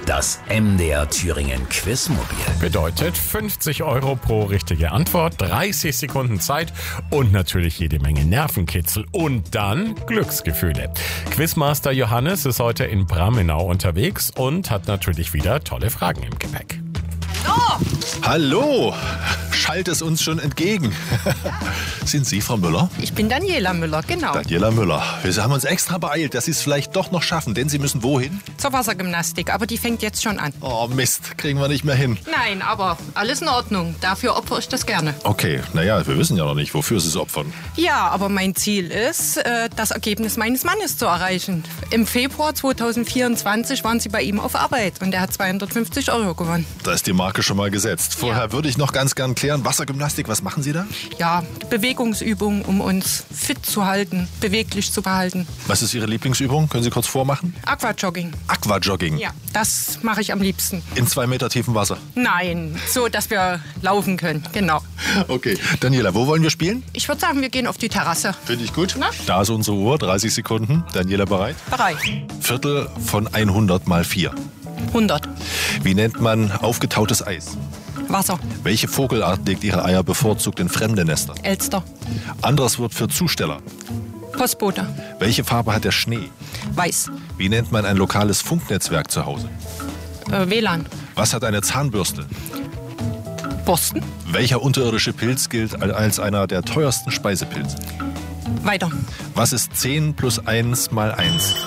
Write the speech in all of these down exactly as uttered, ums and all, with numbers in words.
Das M D R Thüringen Quizmobil. Bedeutet fünfzig Euro pro richtige Antwort, dreißig Sekunden Zeit und natürlich jede Menge Nervenkitzel und dann Glücksgefühle. Quizmaster Johannes ist heute in Bramenau unterwegs und hat natürlich wieder tolle Fragen im Gepäck. Oh. Hallo, schallt es uns schon entgegen. Sind Sie Frau Müller? Ich bin Daniela Müller, genau. Daniela Müller. Wir haben uns extra beeilt, dass Sie es vielleicht doch noch schaffen, denn Sie müssen wohin? Zur Wassergymnastik, aber die fängt jetzt schon an. Oh Mist, kriegen wir nicht mehr hin. Nein, aber alles in Ordnung. Dafür opfere ich das gerne. Okay, naja, wir wissen ja noch nicht, wofür Sie es opfern. Ja, aber mein Ziel ist, das Ergebnis meines Mannes zu erreichen. Im Februar zweitausendvierundzwanzig waren Sie bei ihm auf Arbeit und er hat zweihundertfünfzig Euro gewonnen. Da ist die Marke schon mal gesetzt. Vorher ja. würde ich noch ganz gern klären, Wassergymnastik, was machen Sie da? Ja, Bewegungsübungen, um uns fit zu halten, beweglich zu behalten. Was ist Ihre Lieblingsübung? Können Sie kurz vormachen? Aquajogging. Aquajogging? Ja, das mache ich am liebsten. In zwei Meter tiefem Wasser? Nein, so, dass wir laufen können, genau. Okay, Daniela, wo wollen wir spielen? Ich würde sagen, wir gehen auf die Terrasse. Finde ich gut. Na? Da ist unsere Uhr, dreißig Sekunden. Daniela, bereit? Bereit. Viertel von hundert mal vier. hundert. Wie nennt man aufgetautes Eis? Wasser. Welche Vogelart legt ihre Eier bevorzugt in fremde Nester? Elster. Anderes Wort für Zusteller. Postbote. Welche Farbe hat der Schnee? Weiß. Wie nennt man ein lokales Funknetzwerk zu Hause? Äh, W L A N. Was hat eine Zahnbürste? Borsten. Welcher unterirdische Pilz gilt als einer der teuersten Speisepilze? Weiter. Was ist zehn plus eins mal eins?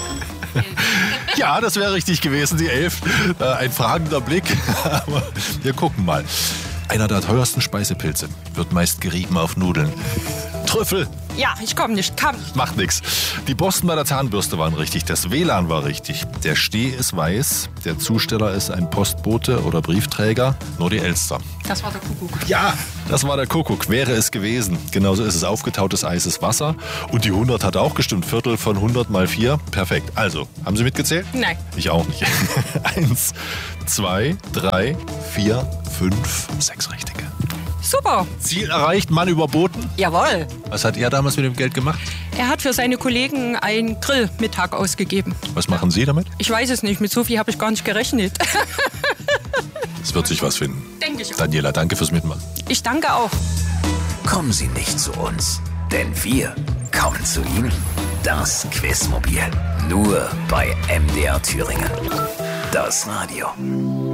Ja, das wäre richtig gewesen, die elf. Äh, ein fragender Blick, aber wir gucken mal. Einer der teuersten Speisepilze wird meist gerieben auf Nudeln. Trüffel. Ja, ich komme nicht, komm. Macht nichts. Die Borsten bei der Zahnbürste waren richtig, das W L A N war richtig. Der Steh ist weiß, der Zusteller ist ein Postbote oder Briefträger, nur die Elster. Das war der Kuckuck. Ja, das war der Kuckuck, wäre es gewesen. Genauso ist es, aufgetautes Eis ist Wasser. Und die hundert hat auch gestimmt, Viertel von hundert mal vier, perfekt. Also, haben Sie mitgezählt? Nein. Ich auch nicht. Eins, zwei, drei, vier, fünf, sechs richtige. Super. Ziel erreicht, Mann überboten. Jawohl. Was hat er damals mit dem Geld gemacht? Er hat für seine Kollegen einen Grillmittag ausgegeben. Was machen Sie damit? Ich weiß es nicht, mit so viel habe ich gar nicht gerechnet. Es wird sich was finden. Denke ich auch. Daniela, danke fürs Mitmachen. Ich danke auch. Kommen Sie nicht zu uns, denn wir kommen zu Ihnen. Das Quizmobil. Nur bei M D R Thüringen. Das Radio.